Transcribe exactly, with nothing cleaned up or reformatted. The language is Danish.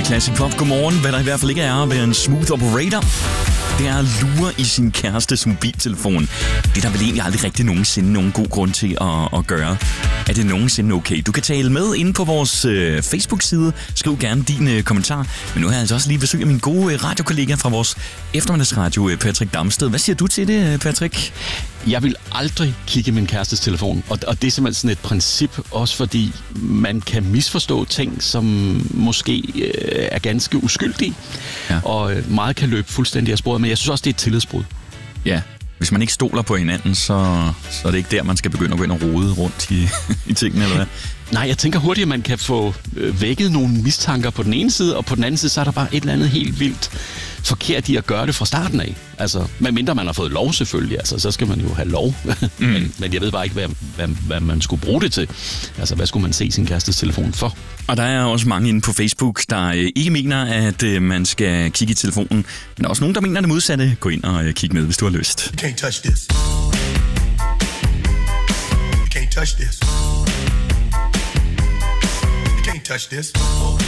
Classic Pop. Godmorgen. Hvad der i hvert fald ikke er at være en smooth operator, det er at lure i sin kærestes mobiltelefon. Det er der vel egentlig aldrig rigtig nogensinde nogen god grund til at, at gøre. Er det nogensinde okay? Du kan tale med inde på vores øh, Facebook-side. Skriv gerne din øh, kommentar. Men nu har jeg altså også lige besøg af min gode øh, radiokollega fra vores eftermiddagsradio, øh, Patrick Damsted. Hvad siger du til det, øh, Patrick? Jeg vil aldrig kigge min kærestes telefon, og, og det er simpelthen sådan et princip, også fordi man kan misforstå ting, som måske øh, er ganske uskyldige, ja. og øh, meget kan løbe fuldstændig af sporet, men jeg synes også, det er et tillidsbrud. Ja, hvis man ikke stoler på hinanden, så, så er det ikke der, man skal begynde at gå ind og rode rundt i, i tingene, eller hvad? Nej, jeg tænker hurtigt, at man kan få øh, vækket nogle mistanker på den ene side, og på den anden side, så er der bare et eller andet helt vildt forkert i at gøre det fra starten af. Altså, medmindre man har fået lov selvfølgelig, altså, så skal man jo have lov. Mm. men, men jeg ved bare ikke, hvad, hvad, hvad man skulle bruge det til. Altså, hvad skulle man se sin kærestes telefon for? Og der er også mange inde på Facebook, der øh, ikke mener, at øh, man skal kigge i telefonen. Men der er også nogen, der mener det modsatte. Gå ind og øh, kig med, hvis du har lyst. You can't touch this. You can't touch this. You can't touch this.